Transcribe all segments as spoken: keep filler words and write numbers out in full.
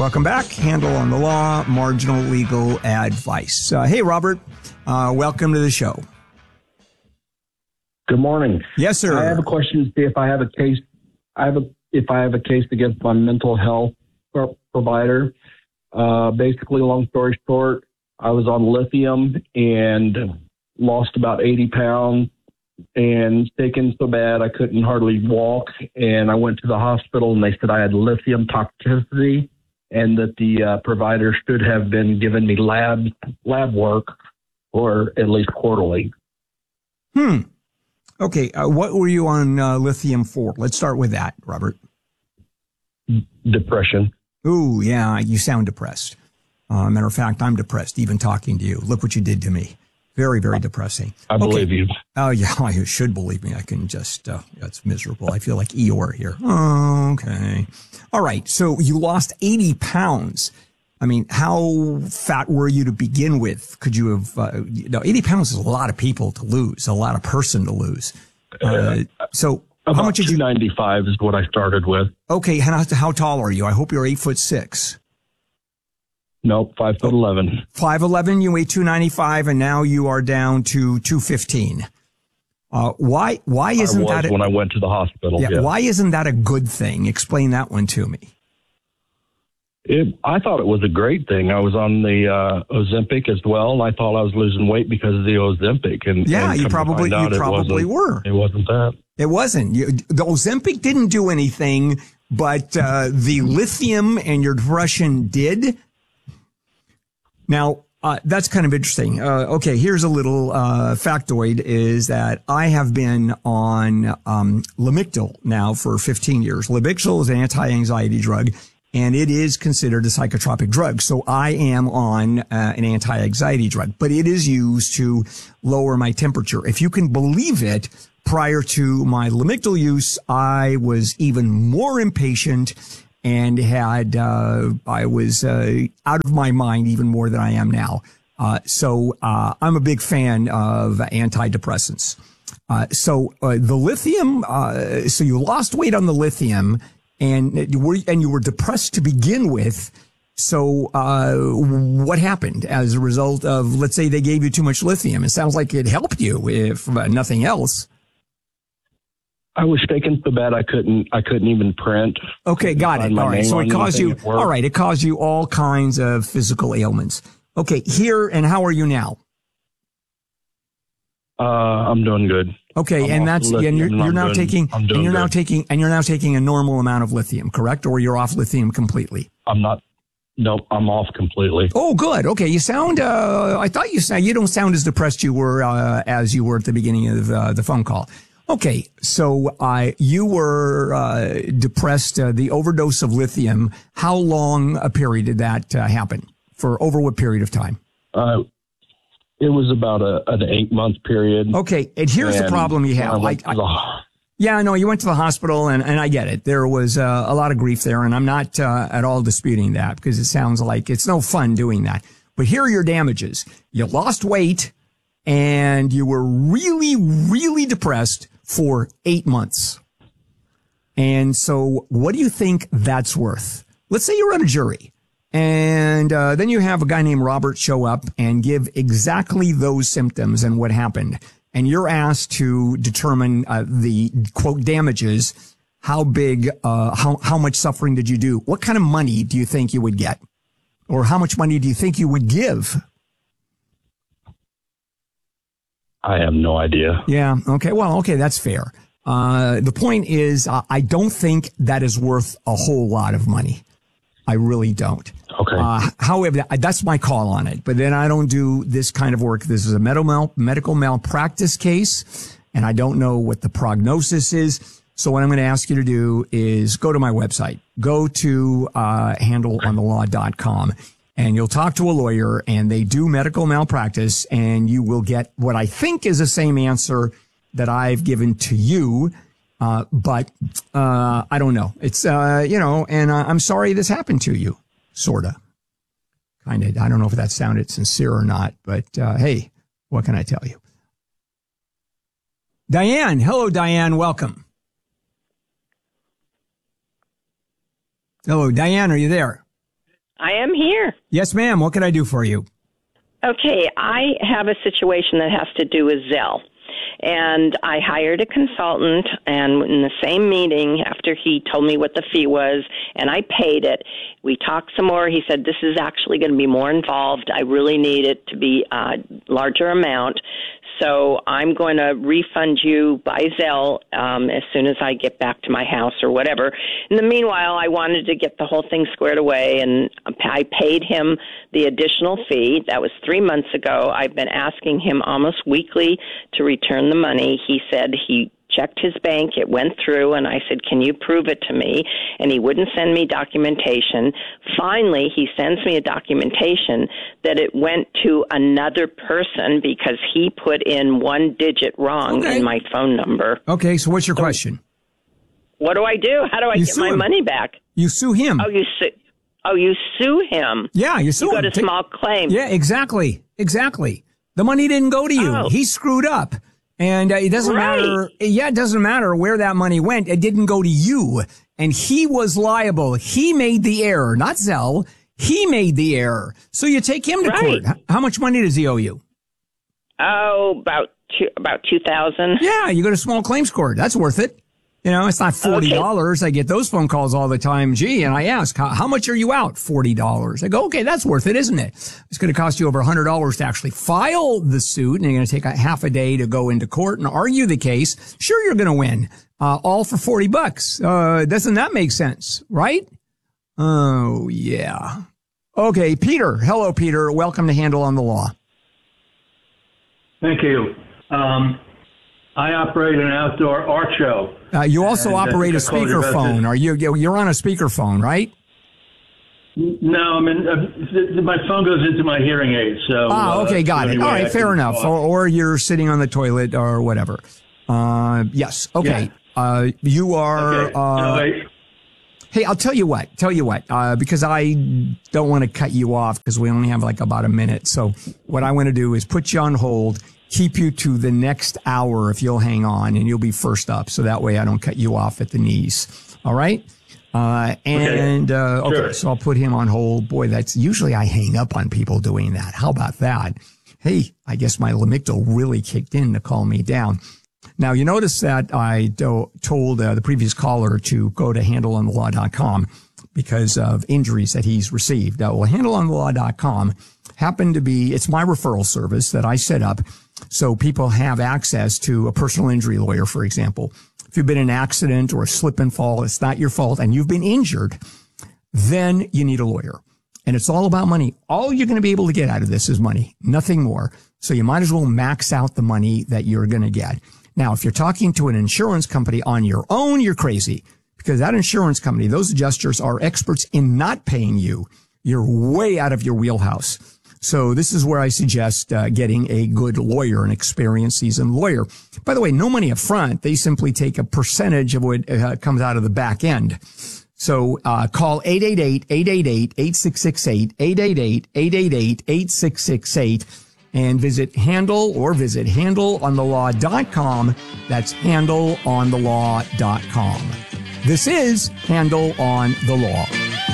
Welcome back. Handle on the Law, marginal legal advice. Uh, hey, Robert. Uh, welcome to the show. Good morning. Yes, sir. I have a question to see if I have a case. I have a if I have a case against my mental health pro- provider. Uh, basically, long story short, I was on lithium and lost about eighty pounds and shaken so bad I couldn't hardly walk. And I went to the hospital and they said I had lithium toxicity and that the uh, provider should have been giving me lab lab work or at least quarterly. Hmm. Okay. Uh, what were you on uh, lithium for? Let's start with that, Robert. Depression. Ooh, yeah. You sound depressed. Uh, matter of fact, I'm depressed even talking to you. Look what you did to me. Very, very depressing. I believe okay. you. Oh, yeah. You should believe me. I can just, uh, that's miserable. I feel like Eeyore here. Oh, okay. All right. So you lost eighty pounds. I mean, how fat were you to begin with? Could you have, uh, you know, eighty pounds is a lot of people to lose, a lot of person to lose. Uh, so About how much did you? two ninety-five is what I started with. Okay. How, how tall are you? I hope you're eight foot six. Nope, five foot eleven. five eleven, you weigh two ninety-five, and now you are down to two fifteen. Uh, why, why isn't I was that? A, when I went to the hospital. yeah, Yeah. Why isn't that a good thing? Explain that one to me. It, I thought it was a great thing. I was on the uh, Ozempic as well, and I thought I was losing weight because of the Ozempic. And Yeah, and you come to probably, find out you it probably wasn't- were. It wasn't that. It wasn't. You, the Ozempic didn't do anything, but uh, the lithium and your depression did. Now, uh, that's kind of interesting. Uh, okay, here's a little uh, factoid is that I have been on um, Lamictal now for fifteen years. Lamictal is an anti-anxiety drug, and it is considered a psychotropic drug. So I am on uh, an anti-anxiety drug, but it is used to lower my temperature. If you can believe it, prior to my Lamictal use, I was even more impatient and had, uh, I was, uh, out of my mind even more than I am now. Uh, so, uh, I'm a big fan of antidepressants. Uh, so, uh, the lithium, uh, so you lost weight on the lithium and you were, and you were depressed to begin with. So, uh, what happened as a result of, let's say they gave you too much lithium? It sounds like it helped you if uh, nothing else. I was shaking so bad I couldn't. I couldn't even print. Okay, got it. All right. So it caused you. All right, it caused you all kinds of physical ailments. Okay, here and how are you now? Uh, I'm doing good. Okay, I'm and off that's the and you're, lithium, you're I'm now doing- taking I'm and doing you're now good. taking and you're now taking a normal amount of lithium, correct? Or you're off lithium completely? I'm not. Nope, I'm off completely. Oh, good. Okay, you sound. Uh, I thought you sound. You don't sound as depressed you were uh, as you were at the beginning of uh, the phone call. Okay, so uh, you were uh, depressed. Uh, the overdose of lithium. How long a period did that uh, happen? For over what period of time? Uh, it was about a, an eight month period. Okay, and here's the And problem you when I have. went I, to the- I, yeah, no, you went to the hospital, and, and I get it. There was uh, a lot of grief there, and I'm not uh, at all disputing that because it sounds like it's no fun doing that. But here are your damages. You lost weight, and you were really, really depressed for eight months. And so what do you think that's worth? Let's say you're on a jury. And uh, then you have a guy named Robert show up and give exactly those symptoms and what happened. And you're asked to determine uh, the, quote, damages. How big, uh, how, how much suffering did you do? What kind of money do you think you would get? Or how much money do you think you would give? I have no idea. Yeah. Okay. Well, okay. That's fair. Uh, the point is, uh, I don't think that is worth a whole lot of money. I really don't. Okay. Uh, however, that's my call on it. But then I don't do this kind of work. This is a medical mal- medical malpractice case, and I don't know what the prognosis is. So what I'm going to ask you to do is go to my website, go to uh, handle on the law dot com, and you'll talk to a lawyer, and they do medical malpractice, and you will get what I think is the same answer that I've given to you. Uh, but, uh, I don't know. It's, uh, you know, and uh, I'm sorry this happened to you. Sorta. Kind of. I don't know if that sounded sincere or not, but, uh, hey, what can I tell you? Diane. Hello, Diane. Welcome. Hello, Diane. Are you there? am here. Yes, ma'am. What can I do for you? Okay, I have a situation that has to do with Zelle. And I hired a consultant, and in the same meeting, after he told me what the fee was, and I paid it, we talked some more. He said, this is actually going to be more involved. I really need it to be a larger amount. So I'm going to refund you by Zelle um, as soon as I get back to my house or whatever. In the meanwhile, I wanted to get the whole thing squared away, and I paid him the additional fee. That was three months ago. I've been asking him almost weekly to return the money. He said he checked his bank, it went through, and I said, can you prove it to me? And he wouldn't send me documentation. Finally, he sends me a documentation that it went to another person because he put in one digit wrong okay. in my phone number. Okay, so what's your so, question? What do I do? How do I you get my him. money back? You sue him. Oh, you sue. Oh, you sue him. Yeah, you sue you him. You go to small claim. Yeah, exactly. Exactly. The money didn't go to you. Oh. He screwed up. And uh, it doesn't right. matter. Yeah, it doesn't matter where that money went. It didn't go to you. And he was liable. He made the error, not Zelle. He made the error. So you take him to right. court. How much money does he owe you? Oh, about two, about two thousand. Yeah, you go to small claims court. That's worth it. You know, it's not forty dollars. Okay. I get those phone calls all the time. Gee, and I ask, how, how much are you out? forty dollars. I go, okay, that's worth it, isn't it? It's going to cost you over one hundred dollars to actually file the suit, and you're going to take a half a day to go into court and argue the case. Sure, you're going to win. Uh, all for forty bucks. Uh, doesn't that make sense, right? Oh, yeah. Okay, Peter. Hello, Peter. Welcome to Handle on the Law. Thank you. Um, I operate an outdoor art show. Uh, you also operate a speakerphone. Are you? You're on a speakerphone, right? No, I mean uh, my phone goes into my hearing aid. So ah, okay, uh, got it. All right, fair enough. Or, or you're sitting on the toilet or whatever. Uh, yes. Okay. Yeah. Uh, you are. Okay. Uh, no, wait. Hey, I'll tell you what. Tell you what. Uh, because I don't want to cut you off because we only have like about a minute. So what I want to do is put you on hold. Keep you to the next hour if you'll hang on, and you'll be first up. So that way I don't cut you off at the knees. All right? Uh, and, okay. Uh, okay, sure. So I'll put him on hold. Boy, that's usually I hang up on people doing that. How about that? Hey, I guess my Lamictal really kicked in to calm me down. Now, you notice that I do, told uh, the previous caller to go to handle on the law dot com because of injuries that he's received. Uh, well, handle on the law dot com happened to be, it's my referral service that I set up so people have access to a personal injury lawyer, for example. If you've been in an accident or a slip and fall, it's not your fault, and you've been injured, then you need a lawyer. And it's all about money. All you're going to be able to get out of this is money, nothing more. So you might as well max out the money that you're going to get. Now, if you're talking to an insurance company on your own, you're crazy, because that insurance company, those adjusters are experts in not paying you. You're way out of your wheelhouse. So this is where I suggest uh, getting a good lawyer, an experienced, seasoned lawyer. By the way, no money up front. They simply take a percentage of what uh, comes out of the back end. So uh call eight eight eight, eight eight eight, eight six six eight, eight eight eight, eight eight eight, eight six six eight, and visit Handle or visit handle on the law dot com. That's handle on the law dot com. This is Handle on the Law.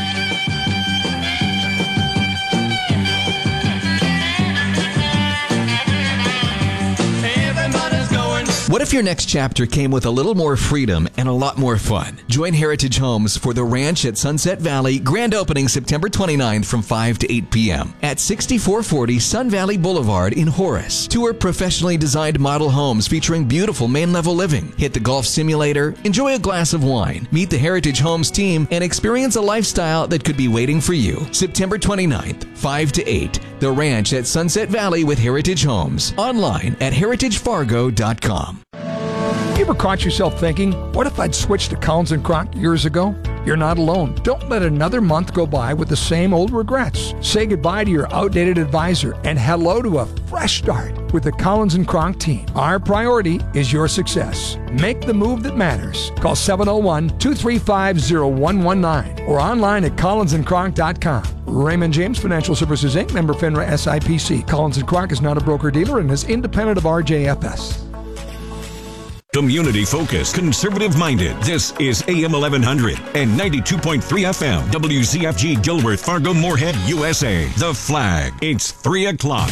What if your next chapter came with a little more freedom and a lot more fun? Join Heritage Homes for the Ranch at Sunset Valley, grand opening September twenty-ninth from five to eight p.m. at sixty-four forty Sun Valley Boulevard in Horace. Tour professionally designed model homes featuring beautiful main-level living. Hit the golf simulator, enjoy a glass of wine, meet the Heritage Homes team, and experience a lifestyle that could be waiting for you. September twenty-ninth, five to eight. The Ranch at Sunset Valley with Heritage Homes. Online at heritage fargo dot com. You ever caught yourself thinking, what if I'd switched to Collins and Kronk years ago? You're not alone. Don't let another month go by with the same old regrets. Say goodbye to your outdated advisor and hello to a fresh start with the Collins and Kronk team. Our priority is your success. Make the move that matters. Call seven oh one, two three five, oh one one nine or online at collins and kronk dot com. Raymond James Financial Services, Incorporated, member FINRA S I P C. Collins and Kronk is not a broker-dealer and is independent of R J F S. Community-focused, conservative-minded. This is A M eleven hundred and ninety-two point three F M. W Z F G Gilworth, Fargo, Moorhead, U S A. The Flag. It's three o'clock.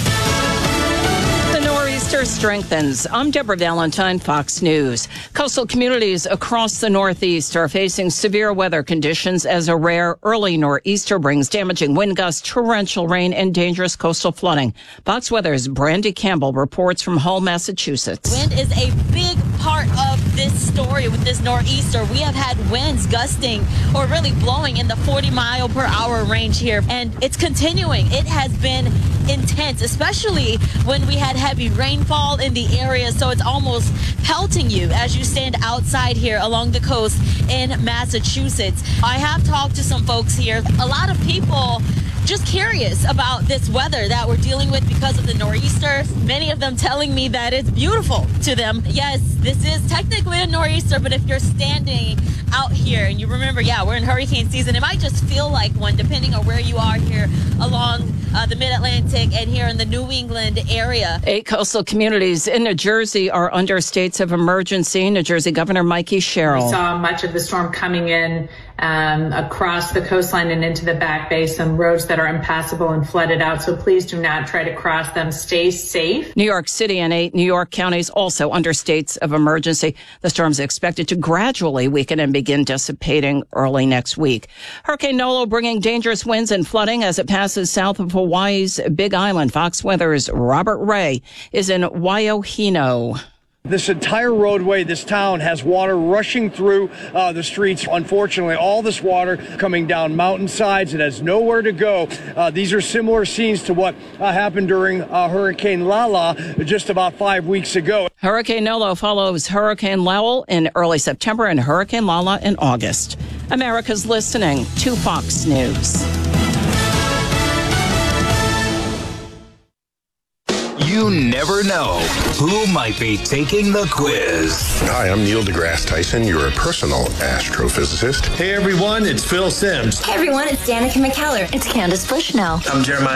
The nor'easter strengthens. I'm Deborah Valentine, Fox News. Coastal communities across the Northeast are facing severe weather conditions as a rare early nor'easter brings damaging wind gusts, torrential rain, and dangerous coastal flooding. Fox Weather's Brandy Campbell reports from Hull, Massachusetts. Wind is a big part of this story with this nor'easter. We have had winds gusting or really blowing in the forty mile per hour range here, and it's continuing. It has been intense, especially when we had heavy rainfall in the area, so it's almost pelting you as you stand outside here along the coast in Massachusetts. I have talked to some folks here. A lot of people just curious about this weather that we're dealing with because of the nor'easter. Many of them telling me that it's beautiful to them. Yes, this is technically a nor'easter, but if you're standing out here and you remember, yeah, we're in hurricane season, it might just feel like one depending on where you are here along uh, the mid-Atlantic and here in the New England area. Eight coastal communities in New Jersey are under states of emergency. New Jersey Governor Mikey Sherrill. We saw much of the storm coming in um, across the coastline and into the Back Bay, some roads that are impassable and flooded out, so please do not try to cross them. Stay safe. New York City and eight New York counties also under states of emergency. The storm's expected to gradually weaken and begin dissipating early next week. Hurricane Nolo bringing dangerous winds and flooding as it passes south of Hawaii's Big Island. Fox Weather's Robert Ray is in Waiohino. This entire roadway, this town has water rushing through uh, the streets. Unfortunately, all this water coming down mountainsides. It has nowhere to go. Uh, these are similar scenes to what uh, happened during uh, Hurricane Lala just about five weeks ago. Hurricane Nolo follows Hurricane Lowell in early September and Hurricane Lala in August. America's listening to Fox News. You never know who might be taking the quiz. Hi, I'm Neil deGrasse Tyson, your personal astrophysicist. Hey everyone, it's Phil Sims. Hey everyone, it's Danica McKellar. It's Candace Bushnell. I'm Jeremiah